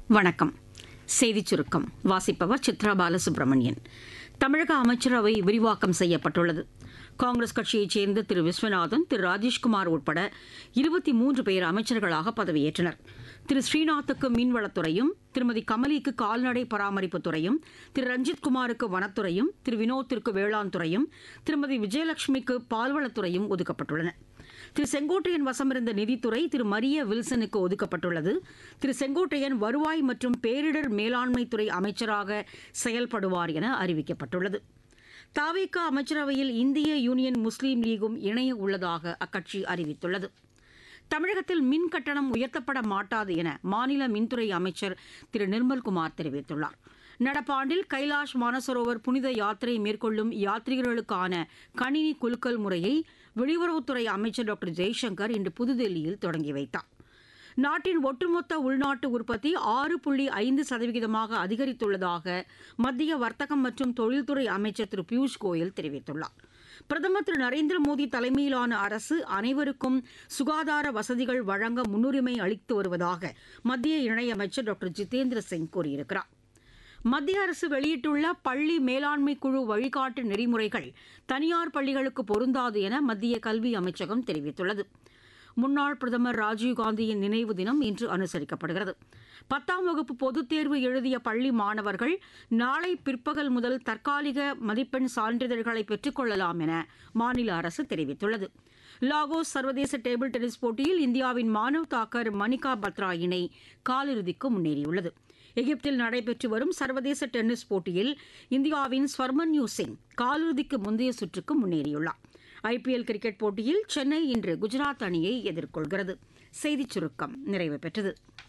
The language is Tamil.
வணக்கம். செய்திச் சுருக்கம் வாசிப்பவர் சித்ரா பாலசுப்ரமணியன். தமிழக அமைச்சரவை விரிவாக்கம் செய்யப்பட்டுள்ளது. காங்கிரஸ் கட்சியைச் சேர்ந்த திரு விஸ்வநாதன், திரு ராஜேஷ்குமார் உட்பட 23 பேர் அமைச்சர்களாக பதவியேற்றனர். திரு ஸ்ரீநாத்துக்கு மீன்வளத்துறையும், திருமதி கமலிக்கு கால்நடை பராமரிப்புத் துறையும், திரு ரஞ்சித்குமாருக்கு வனத்துறையும், திரு வினோத்திற்கு வேளாண் துறையும், திருமதி விஜயலட்சுமிக்கு பால்வளத்துறையும் ஒதுக்கப்பட்டுள்ளன. திரு செங்கோட்டையன் வசமிருந்த நிதித்துறை திரு மரிய வில்சனுக்கு ஒதுக்கப்பட்டுள்ளது. திரு செங்கோட்டையன் வருவாய் மற்றும் பேரிடர் மேலாண்மைத்துறை அமைச்சராக செயல்படுவார் என அறிவிக்கப்பட்டுள்ளது. தவிக அமைச்சரவையில் இந்திய யூனியன் முஸ்லீம் லீகும் இணைய உள்ளதாக அக்கட்சி அறிவித்துள்ளது. தமிழகத்தில் மின் கட்டணம் உயர்த்தப்பட மாட்டாது என மாநில மின்துறை அமைச்சர் திரு நிர்மல்குமார் தெரிவித்துள்ளார். நடப்பாண்டில் கைலாஷ் மானசரோவர் புனித யாத்திரை மேற்கொள்ளும் யாத்ரீகர்களுக்கான கணினி குலுக்கல் முறையை வெளியுறவுத்துறை அமைச்சர் டாக்டர் ஜெய்சங்கர் இன்று புதுதில்லியில் தொடங்கி வைத்தார். நாட்டின் ஒட்டுமொத்த உள்நாட்டு உற்பத்தி 6.5% அதிகரித்துள்ளதாக மத்திய வர்த்தகம் மற்றும் தொழில்துறை அமைச்சர் திரு பியூஷ் கோயல் தெரிவித்துள்ளார். பிரதமர் திரு நரேந்திர மோடி தலைமையிலான அரசு அனைவருக்கும் சுகாதார வசதிகள் வழங்க முன்னுரிமை அளித்து வருவதாக மத்திய இணையமைச்சர் டாக்டர் ஜிதேந்திர சிங் கூறியிருக்கிறார். மத்திய அரசு வெளியிட்டுள்ள பள்ளி மேலாண்மை குழு வழிகாட்டு நெறிமுறைகள் தனியார் பள்ளிகளுக்கு பொருந்தாது என மத்திய கல்வி அமைச்சகம் தெரிவித்துள்ளது. முன்னாள் பிரதமர் ராஜீவ்காந்தியின் நினைவு தினம் இன்று அனுசரிக்கப்படுகிறது. 10ஆம் வகுப்பு பொதுத் தேர்வு எழுதிய பள்ளி மாணவர்கள் நாளை பிற்பகல் முதல் தற்காலிக மதிப்பெண் சான்றிதழ்களை பெற்றுக் கொள்ளலாம் என மாநில அரசு தெரிவித்துள்ளது. லாகோஸ் சர்வதேச டேபிள் டென்னிஸ் போட்டியில் இந்தியாவின் மானவ் தாக்கர், மணிகா பத்ரா இணை காலிறுதிக்கு முன்னேறியுள்ளது. எகிப்தில் நடைபெற்று வரும் சர்வதேச டென்னிஸ் போட்டியில் இந்தியாவின் ஸ்வர்மன்யூ சிங் காலிறுதிக்கு முந்தைய சுற்றுக்கு முன்னேறியுள்ளார். ஐபிஎல் கிரிக்கெட் போட்டியில் சென்னை இன்று குஜராத் அணியை எதிர்கொள்கிறது. செய்திச் சுருக்கம் நிறைவு பெற்றது.